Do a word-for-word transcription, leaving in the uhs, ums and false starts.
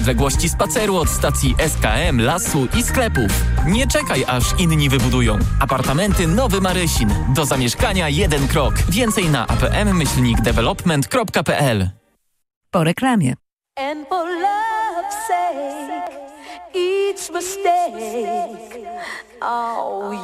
Odległości spaceru od stacji S K M, lasu i sklepów. Nie czekaj, aż inni wybudują. Apartamenty Nowy Marysin. Do zamieszkania jeden krok. Więcej na a p m myślnik development kropka p l. Po reklamie. And for love's sake, each mistake, oh